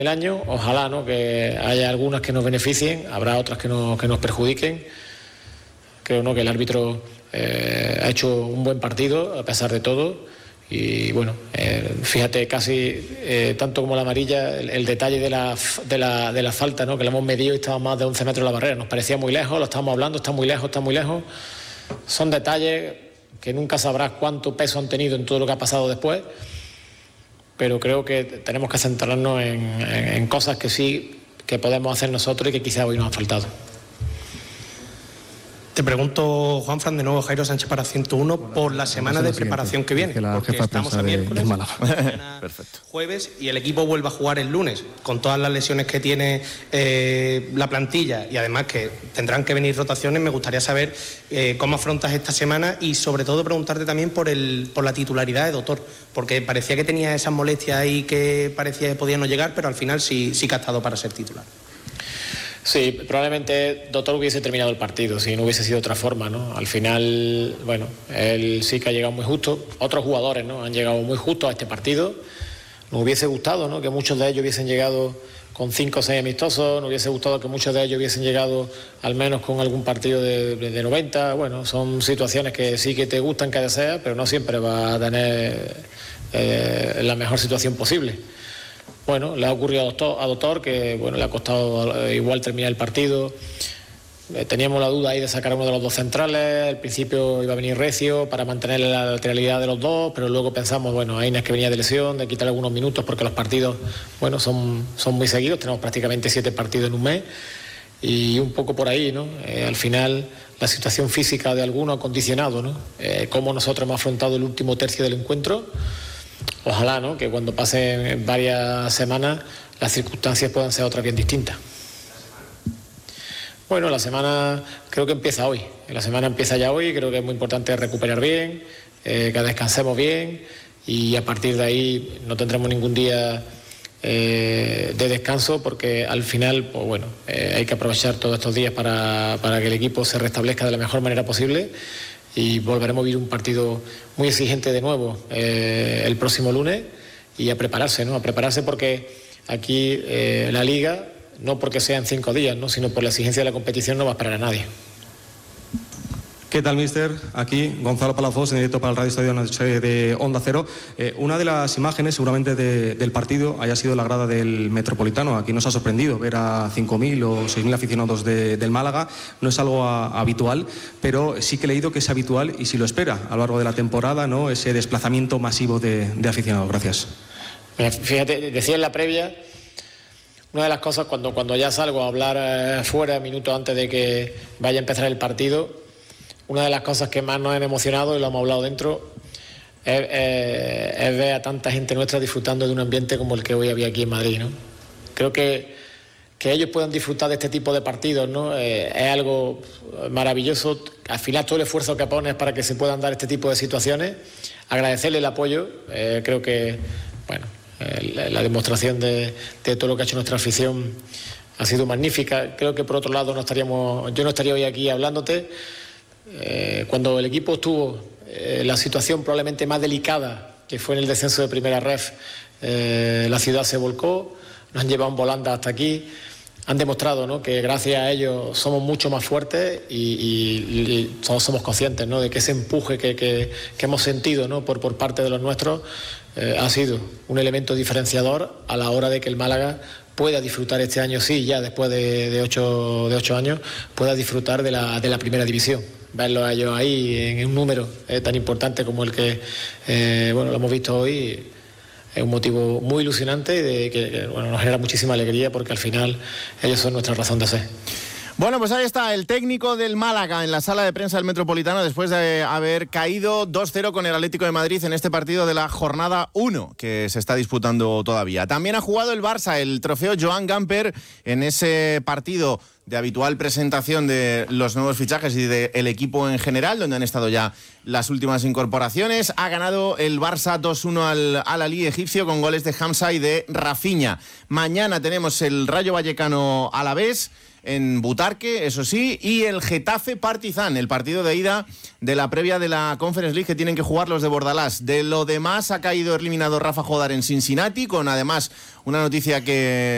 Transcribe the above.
el año. Ojalá, ¿no?, que haya algunas que nos beneficien, habrá otras que nos perjudiquen. Creo, ¿no?, que el árbitro ha hecho un buen partido a pesar de todo. Y bueno, fíjate, casi tanto como la amarilla, el detalle de la falta, ¿no?, que la hemos medido y estaba más de 11 metros la barrera. Nos parecía muy lejos, lo estábamos hablando, está muy lejos. Son detalles que nunca sabrás cuánto peso han tenido en todo lo que ha pasado después, pero creo que tenemos que centrarnos en cosas que sí que podemos hacer nosotros y que quizá hoy nos han faltado. Te pregunto, Juanfran, de nuevo Jairo Sánchez para 101, por la semana de preparación que viene, porque estamos a miércoles, Perfecto. jueves, y el equipo vuelve a jugar el lunes, con todas las lesiones que tiene la plantilla, y además que tendrán que venir rotaciones. Me gustaría saber cómo afrontas esta semana, y sobre todo preguntarte también por la titularidad de Doctor, porque parecía que tenía esas molestias ahí que parecía que podía no llegar, pero al final sí que ha estado para ser titular. Sí, probablemente Doctor hubiese terminado el partido si no hubiese sido de otra forma, ¿no? Al final, bueno, él sí que ha llegado muy justo. Otros jugadores, ¿no?, han llegado muy justo a este partido. Nos hubiese gustado, ¿no?, que muchos de ellos hubiesen llegado con 5 o 6 amistosos. Nos hubiese gustado que muchos de ellos hubiesen llegado al menos con algún partido de 90. Bueno, son situaciones que sí que te gustan que deseas, pero no siempre va a tener la mejor situación posible. Bueno, le ha ocurrido a Doctor que, bueno, le ha costado igual terminar el partido. Teníamos la duda ahí de sacar a uno de los dos centrales. Al principio iba a venir Recio para mantener la lateralidad de los dos, pero luego pensamos, bueno, a Inés, que venía de lesión, de quitarle algunos minutos porque los partidos, bueno, son muy seguidos. Tenemos prácticamente 7 partidos en un mes y un poco por ahí, ¿no? Al final la situación física de alguno ha condicionado, ¿no?, cómo nosotros hemos afrontado el último tercio del encuentro. Ojalá, ¿no?, que cuando pasen varias semanas las circunstancias puedan ser otras bien distintas. Bueno, la semana creo que empieza hoy. La semana empieza ya hoy. Creo que es muy importante recuperar bien, que descansemos bien, y a partir de ahí no tendremos ningún día de descanso, porque al final, pues bueno, hay que aprovechar todos estos días para que el equipo se restablezca de la mejor manera posible. Y volveremos a vivir un partido muy exigente de nuevo el próximo lunes, y a prepararse, ¿no? A prepararse, porque aquí la Liga, no porque sea en 5 días, ¿no?, sino por la exigencia de la competición, no va a esperar a nadie. ¿Qué tal, míster? Aquí Gonzalo Palafox, en directo para el Radio Estadio Noche de Onda Cero. Una de las imágenes seguramente del partido haya sido la grada del Metropolitano. Aquí nos ha sorprendido ver a 5.000 o 6.000 aficionados del Málaga. No es algo habitual, pero sí que he leído que es habitual y si lo espera a lo largo de la temporada, ¿no?, ese desplazamiento masivo de aficionados. Gracias. Fíjate, decía en la previa, una de las cosas cuando ya salgo a hablar fuera, minutos antes de que vaya a empezar el partido, una de las cosas que más nos han emocionado, y lo hemos hablado dentro, es ver a tanta gente nuestra disfrutando de un ambiente como el que hoy había aquí en Madrid, ¿no? Creo que ellos puedan disfrutar de este tipo de partidos, ¿no? Es algo maravilloso. Al final todo el esfuerzo que pones para que se puedan dar este tipo de situaciones, agradecerle el apoyo. Creo que, bueno, la demostración de todo lo que ha hecho nuestra afición ha sido magnífica. Creo que por otro lado yo no estaría hoy aquí hablándote. Cuando el equipo estuvo la situación probablemente más delicada, que fue en el descenso de Primera Ref, la ciudad se volcó, nos han llevado en volanda hasta aquí. Han demostrado, ¿no?, que gracias a ellos somos mucho más fuertes y todos somos conscientes, ¿no?, de que ese empuje que hemos sentido, ¿no?, por parte de los nuestros ha sido un elemento diferenciador a la hora de que el Málaga pueda disfrutar este año, sí, ya después de 8 años, pueda disfrutar de la primera división. Verlos a ellos ahí en un número tan importante como el que bueno, lo hemos visto hoy, es un motivo muy ilusionante y de que bueno, nos genera muchísima alegría, porque al final ellos son nuestra razón de ser. Bueno, pues ahí está el técnico del Málaga en la sala de prensa del Metropolitano después de haber caído 2-0 con el Atlético de Madrid en este partido de la jornada 1 que se está disputando todavía. También ha jugado el Barça el trofeo Joan Gamper en ese partido de habitual presentación de los nuevos fichajes y del equipo en general, donde han estado ya las últimas incorporaciones. Ha ganado el Barça 2-1 al Al-Ahly egipcio con goles de Hamza y de Rafinha. Mañana tenemos el Rayo Vallecano Alavés en Butarque, eso sí, y el Getafe Partizan, el partido de ida de la previa de la Conference League que tienen que jugar los de Bordalás. De lo demás ha caído eliminado Rafa Jodar en Cincinnati, con además una noticia que